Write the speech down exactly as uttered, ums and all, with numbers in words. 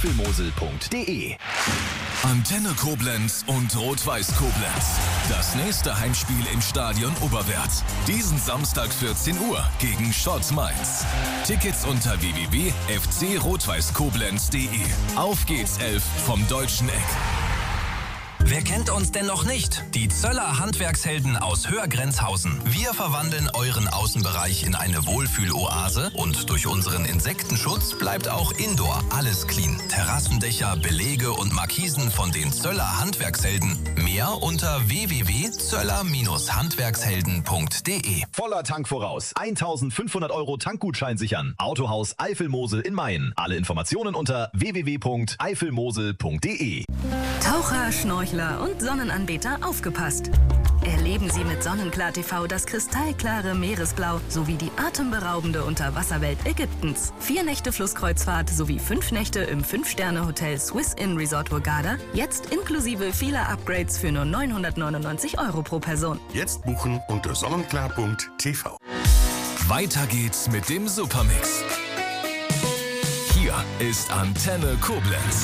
eifelmosel punkt de. Antenne Koblenz und Rot-Weiß Koblenz. Das nächste Heimspiel im Stadion Oberwert. Diesen Samstag vierzehn Uhr gegen Schott Mainz. Tickets unter w w w punkt f c rot weiß koblenz punkt de. Auf geht's elf vom Deutschen Eck. Wer kennt uns denn noch nicht? Die Zöller Handwerkshelden aus Höhrgrenzhausen. Wir verwandeln euren Außenbereich in eine Wohlfühloase und durch unseren Insektenschutz bleibt auch indoor alles clean. Terrassendächer, Belege und Markisen von den Zöller Handwerkshelden. Mehr unter w w w punkt zöller handwerkshelden punkt de. Voller Tank voraus. eintausendfünfhundert Euro Tankgutschein sichern. Autohaus Eifelmosel in Mayen. Alle Informationen unter w w w punkt eifelmosel punkt de. Taucher, Schnorchler und Sonnenanbeter aufgepasst. Erleben Sie mit Sonnenklar T V das kristallklare Meeresblau sowie die atemberaubende Unterwasserwelt Ägyptens. Vier Nächte Flusskreuzfahrt sowie fünf Nächte im Fünf-Sterne-Hotel Swiss Inn Resort Hurghada. Jetzt inklusive vieler Upgrades für nur neunhundertneunundneunzig Euro pro Person. Jetzt buchen unter sonnenklar punkt t v. Weiter geht's mit dem Supermix. Hier ist Antenne Koblenz.